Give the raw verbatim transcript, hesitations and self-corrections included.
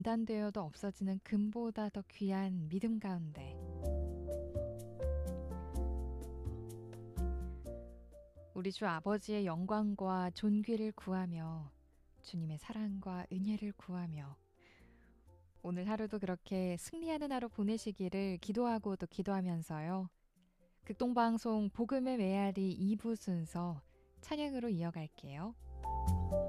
단되어도 없어지는 금보다 더 귀한 믿음 가운데 우리 주 아버지의 영광과 존귀를 구하며 주님의 사랑과 은혜를 구하며 오늘 하루도 그렇게 승리하는 하루 보내시기를 기도하고 또 기도하면서요. 극동방송 복음의 메아리 이 부 순서 찬양으로 이어갈게요.